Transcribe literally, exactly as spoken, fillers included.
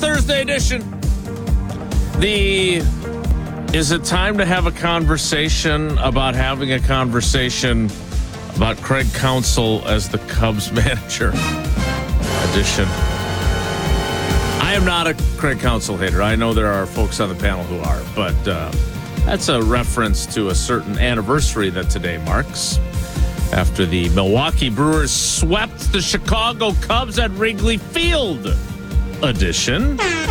Thursday edition. The is it time to have a conversation about having a conversation about Craig Counsell as the Cubs manager edition. I am not a Craig Counsell hater. I know there are folks on the panel who are, but uh, that's a reference to a certain anniversary that today marks. After the Milwaukee Brewers swept the Chicago Cubs at Wrigley Field edition.